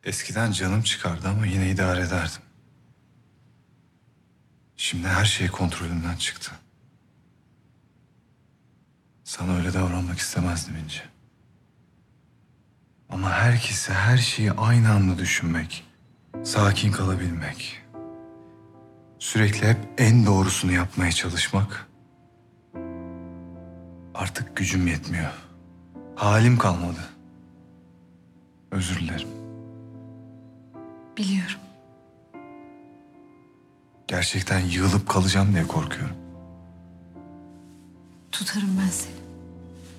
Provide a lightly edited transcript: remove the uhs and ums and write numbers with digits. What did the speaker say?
Eskiden canım çıkardı ama yine idare ederdim. Şimdi her şey kontrolümden çıktı. Sana öyle davranmak istemezdim İnci. Ama herkese her şeyi aynı anda düşünmek, sakin kalabilmek, sürekli hep en doğrusunu yapmaya çalışmak artık gücüm yetmiyor. Halim kalmadı. Özür dilerim. Biliyorum. Gerçekten yığılıp kalacağım diye korkuyorum. Tutarım ben seni.